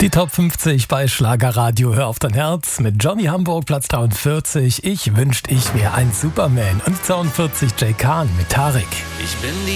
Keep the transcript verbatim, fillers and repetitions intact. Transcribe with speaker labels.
Speaker 1: Die Top fünfzig bei Schlagerradio Hör auf dein Herz mit Johnny Hamburg, Platz dreiundvierzig. Ich wünschte, ich wäre ein Superman. Und zweiundvierzig Jay Khan mit Tarek.
Speaker 2: Ich bin die